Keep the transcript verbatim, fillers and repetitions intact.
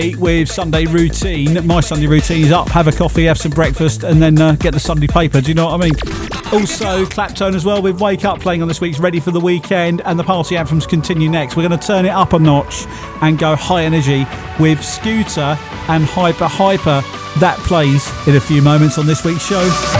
with Sunday Routine. My Sunday routine is up, have a coffee, have some breakfast, and then uh, get the Sunday paper. Do you know what I mean? Also, Claptone as well with Wake Up playing on this week's Ready for the Weekend, and the party anthems continue next. We're going to turn it up a notch and go high energy with Scooter and Hyper Hyper. That plays in a few moments on this week's show.